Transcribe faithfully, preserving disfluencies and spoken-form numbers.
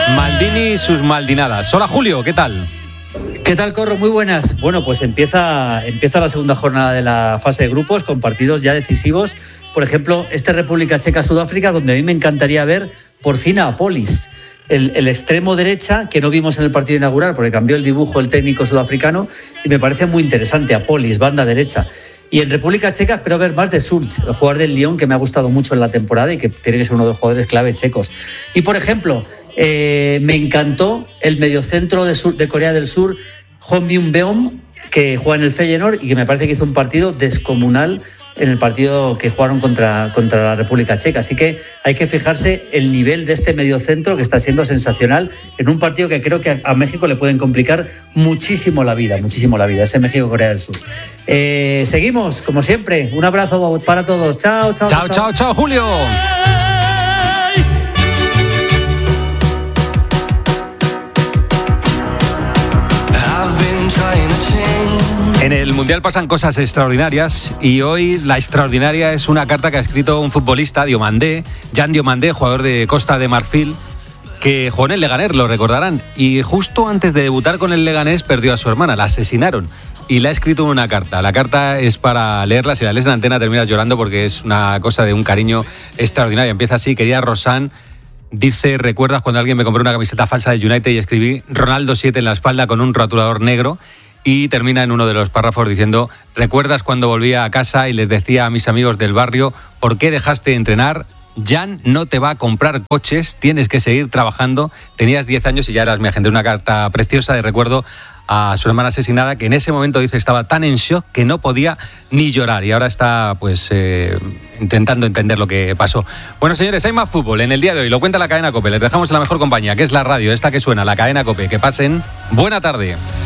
Maldini y sus maldinadas. Hola Julio, ¿qué tal? ¿Qué tal, Corro? Muy buenas. Bueno, pues empieza, empieza la segunda jornada de la fase de grupos con partidos ya decisivos. Por ejemplo, este República Checa-Sudáfrica, donde a mí me encantaría ver por fin a Polis, el, el extremo derecha que no vimos en el partido inaugural porque cambió el dibujo el técnico sudafricano y me parece muy interesante a Polis, banda derecha. Y en República Checa espero ver más de Surch, el jugador del Lyon que me ha gustado mucho en la temporada y que tiene que ser uno de los jugadores clave checos. Y por ejemplo, eh, me encantó el mediocentro de, Sur, de Corea del Sur, Hong Byung-beom, que juega en el Feyenoord y que me parece que hizo un partido descomunal en el partido que jugaron contra, contra la República Checa. Así que hay que fijarse el nivel de este mediocentro que está siendo sensacional en un partido que creo que a México le pueden complicar muchísimo la vida, muchísimo la vida, ese México-Corea del Sur. Eh, seguimos, como siempre, un abrazo para todos. Chao, chao, chao, chao, chao, chao Julio. En el Mundial pasan cosas extraordinarias y hoy la extraordinaria es una carta que ha escrito un futbolista, Diomandé, Jan Diomandé, jugador de Costa de Marfil, que jugó en el Leganés, lo recordarán, y justo antes de debutar con el Leganés perdió a su hermana, la asesinaron y le ha escrito una carta. La carta es para leerla, si la lees en antena terminas llorando porque es una cosa de un cariño extraordinario. Empieza así: querida Rosán, dice, ¿recuerdas cuando alguien me compró una camiseta falsa del United y escribí Ronaldo siete en la espalda con un rotulador negro? Y termina en uno de los párrafos diciendo, ¿recuerdas cuando volvía a casa y les decía a mis amigos del barrio, ¿por qué dejaste de entrenar? Jan no te va a comprar coches, tienes que seguir trabajando. Tenías diez años y ya eras mi agente. Una carta preciosa de recuerdo a su hermana asesinada, que en ese momento dice estaba tan en shock que no podía ni llorar y ahora está pues eh, intentando entender lo que pasó. Bueno, señores, hay más fútbol en el día de hoy, lo cuenta la cadena COPE. Les dejamos en la mejor compañía, que es la radio, esta que suena, la cadena COPE. Que pasen buena tarde.